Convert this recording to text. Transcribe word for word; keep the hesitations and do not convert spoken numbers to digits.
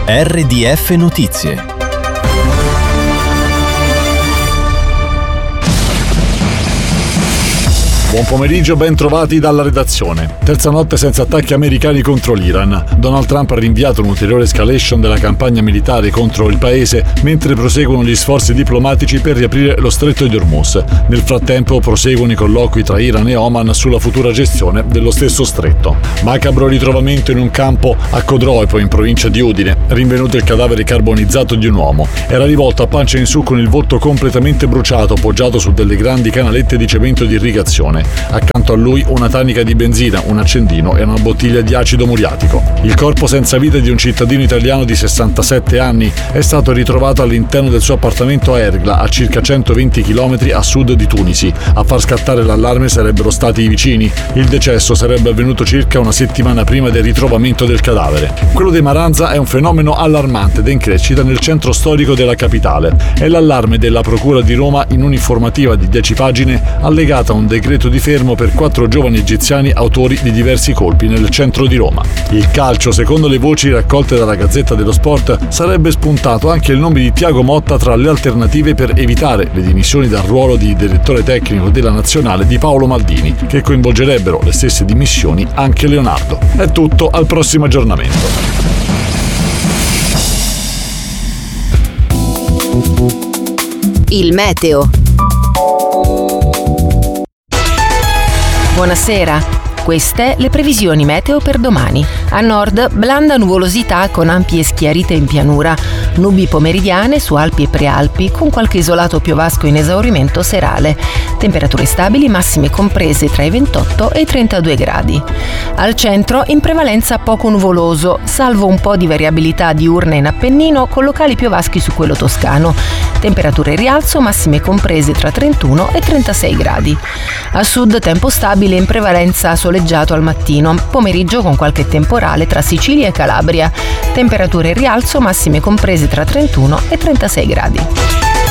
R D F Notizie. Buon pomeriggio, ben trovati dalla redazione. Terza notte senza attacchi americani contro l'Iran. Donald Trump ha rinviato un'ulteriore escalation della campagna militare contro il paese mentre proseguono gli sforzi diplomatici per riaprire lo stretto di Hormuz. Nel frattempo proseguono i colloqui tra Iran e Oman sulla futura gestione dello stesso stretto. Macabro ritrovamento in un campo a Codroepo, in provincia di Udine. Rinvenuto il cadavere carbonizzato di un uomo. Era rivolto a pancia in su con il volto completamente bruciato, poggiato su delle grandi canalette di cemento di irrigazione. Accanto a lui una tanica di benzina, un accendino e una bottiglia di acido muriatico. Il corpo senza vita di un cittadino italiano di sessantasette anni è stato ritrovato all'interno del suo appartamento a Ergla, a circa centoventi chilometri a sud di Tunisi. A far scattare l'allarme sarebbero stati i vicini. Il decesso sarebbe avvenuto circa una settimana prima del ritrovamento del cadavere. Quello dei Maranza è un fenomeno allarmante ed è in crescita nel centro storico della capitale. È l'allarme della Procura di Roma in un'informativa di dieci pagine allegata a un decreto di fermo per quattro giovani egiziani autori di diversi colpi nel centro di Roma. Il calcio, secondo le voci raccolte dalla Gazzetta dello Sport, sarebbe spuntato anche il nome di Thiago Motta tra le alternative per evitare le dimissioni dal ruolo di direttore tecnico della nazionale di Paolo Maldini, che coinvolgerebbero le stesse dimissioni anche Leonardo. È tutto, al prossimo aggiornamento. Il meteo. Buonasera, queste le previsioni meteo per domani. A nord, blanda nuvolosità con ampie schiarite in pianura, nubi pomeridiane su Alpi e Prealpi con qualche isolato piovasco in esaurimento serale. Temperature stabili, massime comprese tra i ventotto e i trentadue gradi. Al centro, in prevalenza poco nuvoloso, salvo un po' di variabilità diurna in Appennino con locali piovaschi su quello toscano. Temperature in rialzo, massime comprese tra trentuno e trentasei gradi. A sud tempo stabile, in prevalenza soleggiato al mattino, pomeriggio con qualche temporale tra Sicilia e Calabria. Temperature in rialzo, massime comprese tra trentuno e trentasei gradi.